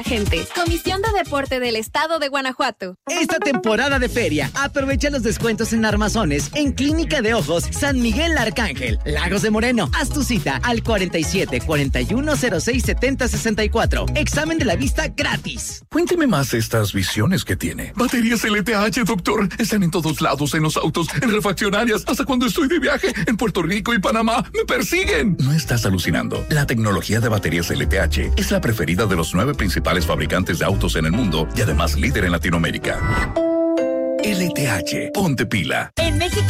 Gente, Comisión de Deporte del Estado de Guanajuato. Esta temporada de feria, aprovecha los descuentos en armazones en Clínica de Ojos San Miguel Arcángel, Lagos de Moreno. Haz tu cita al 47 41 06 70 64. Examen de la vista gratis. Cuénteme más de estas visiones que tiene. Baterías LTH, doctor. Están en todos lados, en los autos, en refaccionarias, hasta cuando estoy de viaje en Puerto Rico y Panamá. ¡Me persiguen! No estás alucinando. La tecnología de baterías LTH es la preferida de los 9 principales fabricantes de autos en el mundo y además líder en Latinoamérica. LTH, ponte pila. En México